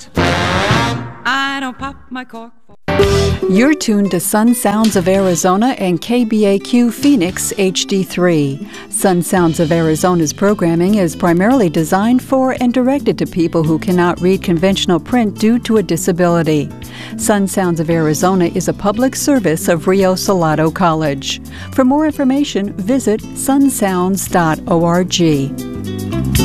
not. I don't pop my cork. You're tuned to Sun Sounds of Arizona and KBAQ Phoenix HD3. Sun Sounds of Arizona's programming is primarily designed for and directed to people who cannot read conventional print due to a disability. Sun Sounds of Arizona is a public service of Rio Salado College. For more information, visit sunsounds.org.